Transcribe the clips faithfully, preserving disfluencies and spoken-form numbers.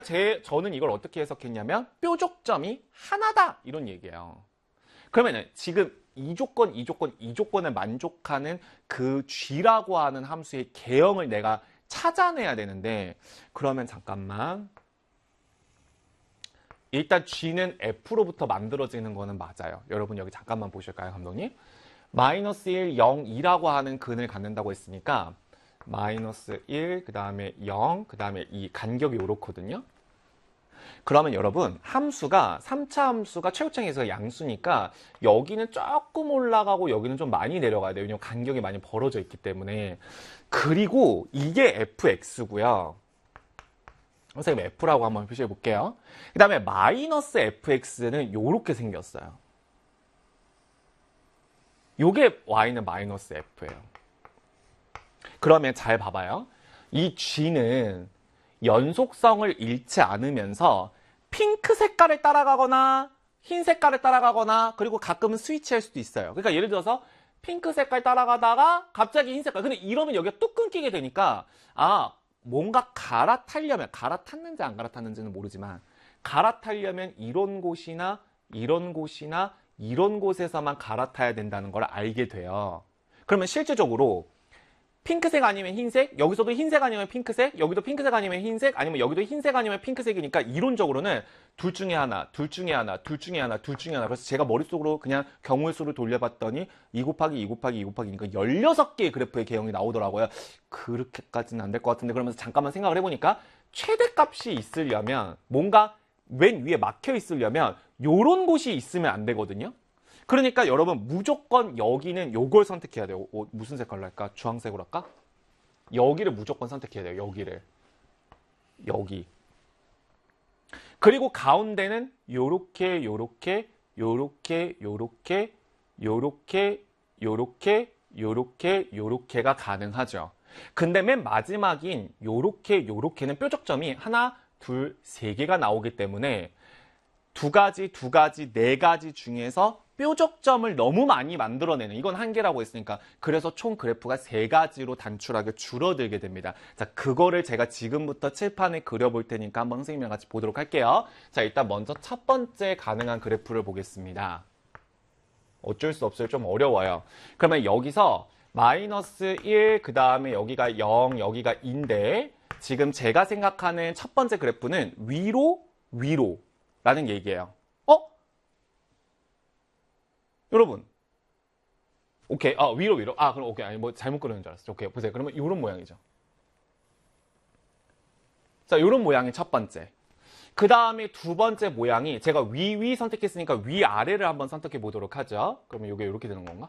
제, 저는 이걸 어떻게 해석했냐면 뾰족점이 하나다 이런 얘기예요. 그러면은 지금 이 조건, 이 조건, 이 조건을 만족하는 그 G라고 하는 함수의 개형을 내가 찾아내야 되는데, 그러면 잠깐만. 일단 G는 F로부터 만들어지는 거는 맞아요. 여러분 여기 잠깐만 보실까요, 감독님? 마이너스 일, 영, 이라고 하는 근을 갖는다고 했으니까 마이너스 일, 그 다음에 영, 그 다음에 이 간격이 이렇거든요. 그러면 여러분 함수가 삼 차 함수가 최고창에서 양수니까 여기는 조금 올라가고 여기는 좀 많이 내려가야 돼요. 왜냐면 간격이 많이 벌어져 있기 때문에. 그리고 이게 에프엑스고요. 선생님 F라고 한번 표시해 볼게요. 그 다음에 마이너스 에프엑스는 이렇게 생겼어요. 요게 Y는 마이너스 F예요. 그러면 잘 봐봐요. 이 G는 연속성을 잃지 않으면서 핑크 색깔을 따라가거나 흰 색깔을 따라가거나 그리고 가끔은 스위치할 수도 있어요. 그러니까 예를 들어서 핑크 색깔 따라가다가 갑자기 흰 색깔. 근데 이러면 여기가 뚝 끊기게 되니까 아 뭔가 갈아타려면 갈아탔는지 안 갈아탔는지는 모르지만 갈아타려면 이런 곳이나 이런 곳이나 이런 곳에서만 갈아타야 된다는 걸 알게 돼요. 그러면 실질적으로 핑크색 아니면 흰색, 여기서도 흰색 아니면 핑크색, 여기도 핑크색 아니면 흰색, 아니면 여기도 흰색 아니면 핑크색이니까 이론적으로는 둘 중에 하나, 둘 중에 하나, 둘 중에 하나, 둘 중에 하나. 그래서 제가 머릿속으로 그냥 경우의 수를 돌려봤더니 이 곱하기 이 곱하기 이 곱하기니까 열여섯 개의 그래프의 개형이 나오더라고요. 그렇게까지는 안 될 것 같은데 그러면서 잠깐만 생각을 해보니까 최대값이 있으려면 뭔가 맨 위에 막혀 있으려면 요런 곳이 있으면 안 되거든요. 그러니까 여러분 무조건 여기는 요걸 선택해야 돼요. 어, 무슨 색깔로 할까? 주황색으로 할까? 여기를 무조건 선택해야 돼요. 여기를. 여기. 그리고 가운데는 요렇게 요렇게 요렇게 요렇게 요렇게 요렇게 요렇게 요렇게가 가능하죠. 근데 맨 마지막인 요렇게 요렇게는 뾰족점이 하나, 둘, 세 개가 나오기 때문에 두 가지, 두 가지, 네 가지 중에서 뾰족점을 너무 많이 만들어내는 이건 한계라고 했으니까 그래서 총 그래프가 세 가지로 단출하게 줄어들게 됩니다. 자, 그거를 제가 지금부터 칠판에 그려볼 테니까 한번 선생님이랑 같이 보도록 할게요. 자, 일단 먼저 첫 번째 가능한 그래프를 보겠습니다. 어쩔 수 없어요. 좀 어려워요. 그러면 여기서 마이너스 일, 그 다음에 여기가 영, 여기가 이인데 지금 제가 생각하는 첫 번째 그래프는 위로, 위로 라는 얘기예요. 어? 여러분. 오케이. 아, 위로, 위로. 아, 그럼 오케이. 아니, 뭐 잘못 그리는 줄 알았어. 오케이. 보세요. 그러면 이런 모양이죠. 자, 이런 모양이 첫 번째. 그 다음에 두 번째 모양이 제가 위, 위 선택했으니까 위, 아래를 한번 선택해 보도록 하죠. 그러면 이게 이렇게 되는 건가?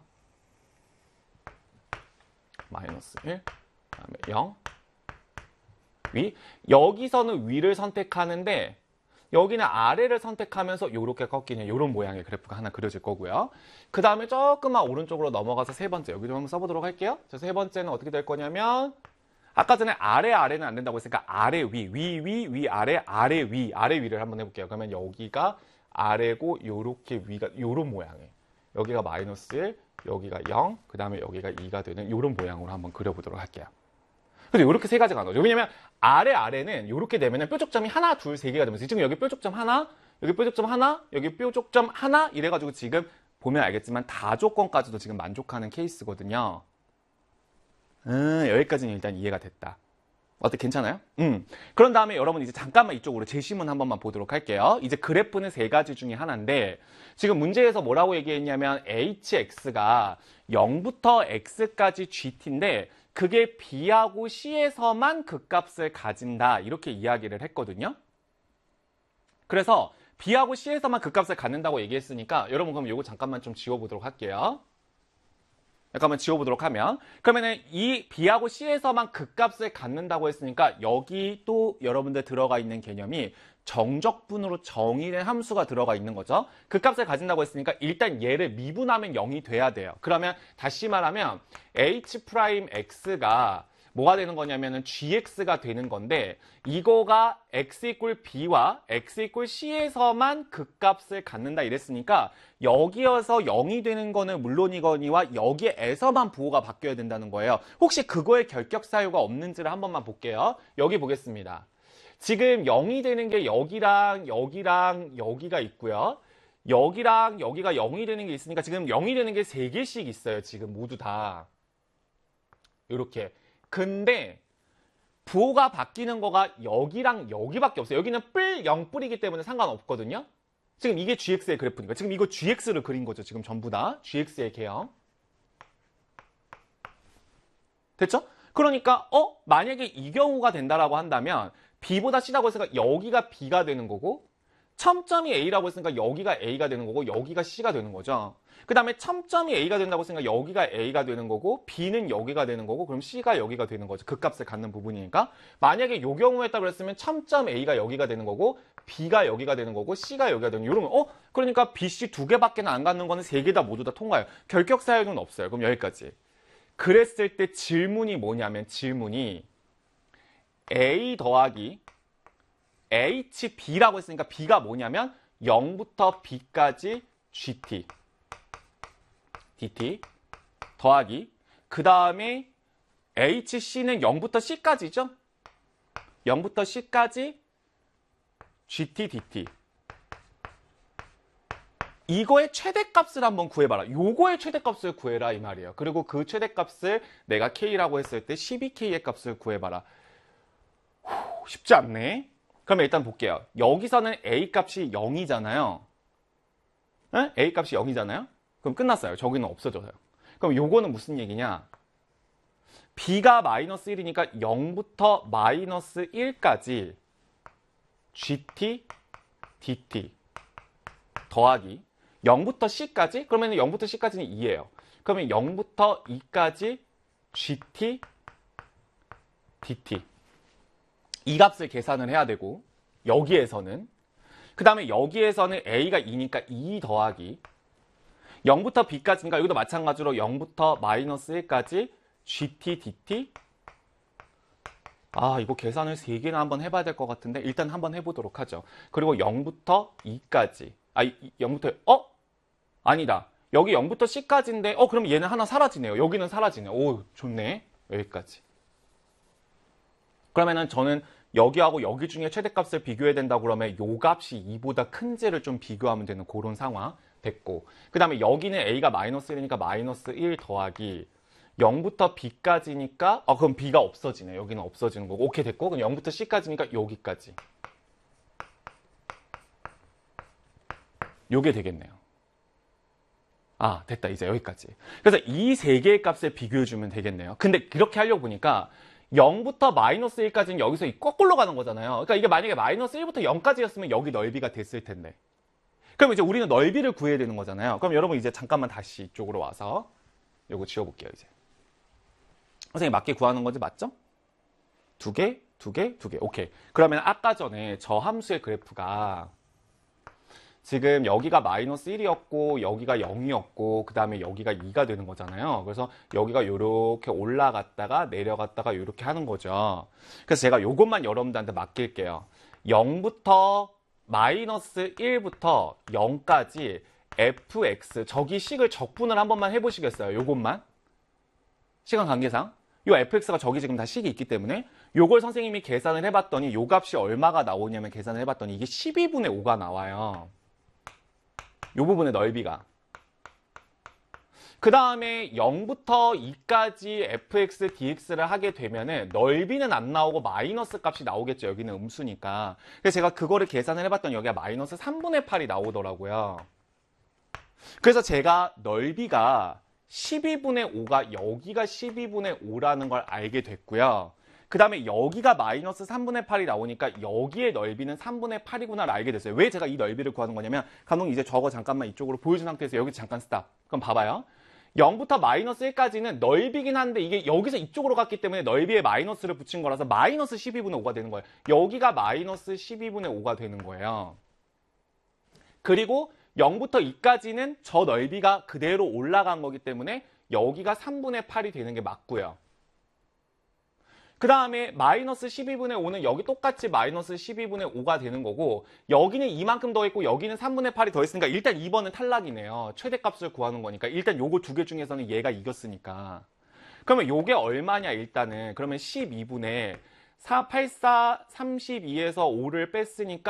마이너스 일, 그 다음에 영, 위. 여기서는 위를 선택하는데 여기는 아래를 선택하면서 이렇게 꺾이는 이런 모양의 그래프가 하나 그려질 거고요. 그 다음에 조금만 오른쪽으로 넘어가서 세 번째 여기 좀 한번 써보도록 할게요. 자, 세 번째는 어떻게 될 거냐면 아까 전에 아래 아래는 안 된다고 했으니까 아래 위, 위, 위, 위, 아래, 아래 위, 아래 위를 한번 해볼게요. 그러면 여기가 아래고 요렇게 위가 요런 모양이에요. 여기가 마이너스 일, 여기가 영, 그 다음에 여기가 이가 되는 요런 모양으로 한번 그려보도록 할게요. 근데 이렇게 세 가지가 나오죠. 왜냐면 아래 아래는 이렇게 되면은 뾰족점이 하나, 둘, 세 개가 되면서 지금 여기 뾰족점 하나, 여기 뾰족점 하나, 여기 뾰족점 하나 이래가지고 지금 보면 알겠지만 다조건까지도 지금 만족하는 케이스거든요. 음, 여기까지는 일단 이해가 됐다. 어때? 괜찮아요? 음. 그런 다음에 여러분 이제 잠깐만 이쪽으로 제시문 한 번만 보도록 할게요. 이제 그래프는 세 가지 중에 하나인데 지금 문제에서 뭐라고 얘기했냐면 에이치엑스가 영부터 X까지 지티인데 그게 B하고 C에서만 그 값을 가진다 이렇게 이야기를 했거든요. 그래서 B하고 C에서만 그 값을 갖는다고 얘기했으니까 여러분 그럼 이거 잠깐만 좀 지워보도록 할게요. 잠깐만 지워보도록 하면 그러면은 이 B하고 C에서만 그 값을 갖는다고 했으니까 여기 또 여러분들 들어가 있는 개념이 정적분으로 정의된 함수가 들어가 있는 거죠. 그 값을 가진다고 했으니까 일단 얘를 미분하면 영이 돼야 돼요. 그러면 다시 말하면 H'X가 뭐가 되는 거냐면은 지엑스가 되는 건데 이거가 X 이퀄 B와 X 이퀄 C에서만 그 값을 갖는다 이랬으니까 여기에서 영이 되는 거는 물론이거니와 여기에서만 부호가 바뀌어야 된다는 거예요. 혹시 그거에 결격 사유가 없는지를 한 번만 볼게요. 여기 보겠습니다. 지금 영이 되는 게 여기랑 여기랑 여기가 있고요. 여기랑 여기가 영이 되는 게 있으니까 지금 영이 되는 게 세 개씩 있어요. 지금 모두 다. 이렇게. 근데 부호가 바뀌는 거가 여기랑 여기밖에 없어요. 여기는 뿔, 영 뿔이기 때문에 상관없거든요. 지금 이게 지엑스의 그래프니까. 지금 이거 지엑스를 그린 거죠. 지금 전부 다. 지엑스의 개형. 됐죠? 그러니까 어? 만약에 이 경우가 된다라고 한다면 B보다 C라고 했으니까 여기가 B가 되는 거고 첨점이 A라고 했으니까 여기가 A가 되는 거고 여기가 C가 되는 거죠. 그 다음에 첨점이 A가 된다고 했으니까 여기가 A가 되는 거고 B는 여기가 되는 거고 그럼 C가 여기가 되는 거죠. 극값을 갖는 부분이니까. 만약에 이 경우였다고 했으면 첨점 A가 여기가 되는 거고 B가 여기가 되는 거고 C가 여기가 되는 거고 이러면 어? 그러니까 B, C 두 개밖에 안 갖는 거는 세 개 다 모두 다 통과해요. 결격 사유는 없어요. 그럼 여기까지. 그랬을 때 질문이 뭐냐면 질문이 A 더하기 에이치비라고 했으니까 B가 뭐냐면 영부터 B까지 지티 디티 더하기 그 다음에 에이치씨는 영부터 C까지죠? 영부터 C까지 지티 디티 이거의 최대값을 한번 구해봐라. 요거의 최대값을 구해라 이 말이에요. 그리고 그 최대값을 내가 K라고 했을 때 십이 케이의 값을 구해봐라. 후, 쉽지 않네. 그러면 일단 볼게요. 여기서는 A 값이 영이잖아요. 에? A 값이 영이잖아요. 그럼 끝났어요. 저기는 없어져요. 그럼 요거는 무슨 얘기냐? B가 마이너스 일이니까 영부터 마이너스 일까지 지티 디티 더하기 영부터 C까지? 그러면 영부터 C까지는 이예요. 그러면 영부터 이까지 지티 디티 이 값을 계산을 해야 되고 여기에서는 그 다음에 여기에서는 A가 이니까 이 더하기 영부터 B까지니까 여기도 마찬가지로 영부터 마이너스 일까지 지티 디티 아 이거 계산을 세 개나 한번 해봐야 될 것 같은데 일단 한번 해보도록 하죠. 그리고 영부터 이까지 아 영부터 어? 아니다. 여기 영부터 C까지인데 어 그럼 얘는 하나 사라지네요. 여기는 사라지네요. 오 좋네. 여기까지. 그러면은 저는 여기하고 여기 중에 최대값을 비교해야 된다고 그러면 요 값이 이보다 큰지를 좀 비교하면 되는 그런 상황 됐고 그 다음에 여기는 A가 마이너스 일이니까 마이너스 일 더하기 영부터 B까지니까 아 그럼 B가 없어지네. 여기는 없어지는 거고 오케이 됐고 그럼 영부터 C까지니까 여기까지 요게 되겠네요. 아 됐다 이제 여기까지. 그래서 이 세 개의 값을 비교해주면 되겠네요. 근데 그렇게 하려고 보니까 영부터 마이너스 일까지는 여기서 거꾸로 가는 거잖아요. 그러니까 이게 만약에 마이너스 일부터 영까지였으면 여기 넓이가 됐을 텐데. 그럼 이제 우리는 넓이를 구해야 되는 거잖아요. 그럼 여러분 이제 잠깐만 다시 이쪽으로 와서 요거 지워볼게요 이제. 선생님 맞게 구하는 건지 맞죠? 두 개, 두 개, 두 개. 오케이. 그러면 아까 전에 저 함수의 그래프가 지금 여기가 마이너스 일이었고 여기가 영이었고 그 다음에 여기가 이가 되는 거잖아요. 그래서 여기가 이렇게 올라갔다가 내려갔다가 이렇게 하는 거죠. 그래서 제가 요것만 여러분들한테 맡길게요. 영부터 마이너스 일부터 영까지 에프엑스 저기 식을 적분을 한 번만 해보시겠어요? 요것만 시간 관계상 요 에프엑스가 저기 지금 다 식이 있기 때문에 요걸 선생님이 계산을 해봤더니 요 값이 얼마가 나오냐면 계산을 해봤더니 이게 십이분의 오가 나와요. 요 부분의 넓이가. 그 다음에 영부터 이까지 에프엑스, 디엑스를 하게 되면은 넓이는 안 나오고 마이너스 값이 나오겠죠. 여기는 음수니까. 그래서 제가 그거를 계산을 해봤더니 여기가 마이너스 삼분의 팔이 나오더라고요. 그래서 제가 넓이가 십이분의 오가 여기가 십이분의 오라는 걸 알게 됐고요. 그 다음에 여기가 마이너스 삼분의 팔이 나오니까 여기의 넓이는 삼분의 팔이구나를 알게 됐어요. 왜 제가 이 넓이를 구하는 거냐면 감독님 이제 저거 잠깐만 이쪽으로 보여준 상태에서 여기 잠깐 스탑. 그럼 봐봐요. 영부터 마이너스 일까지는 넓이긴 한데 이게 여기서 이쪽으로 갔기 때문에 넓이에 마이너스를 붙인 거라서 마이너스 십이분의 오가 되는 거예요. 여기가 마이너스 십이분의 오가 되는 거예요. 그리고 영부터 이까지는 저 넓이가 그대로 올라간 거기 때문에 여기가 삼분의 팔이 되는 게 맞고요. 그 다음에 마이너스 십이분의 오는 여기 똑같이 마이너스 십이분의 오가 되는 거고 여기는 이만큼 더했고 여기는 삼분의 팔이 더했으니까 일단 이 번은 탈락이네요. 최대값을 구하는 거니까 일단 요거 두 개 중에서는 얘가 이겼으니까. 그러면 요게 얼마냐 일단은 그러면 십이분의 사, 팔, 사, 삼십이에서 오를 뺐으니까